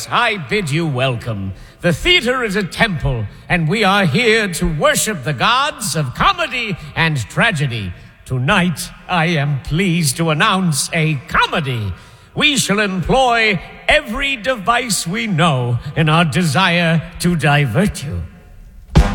audience, I bid you welcome. The theater is a temple, and we are here to worship the gods of comedy and tragedy. Tonight, I am pleased to announce a comedy. We shall employ every device we know in our desire to divert you.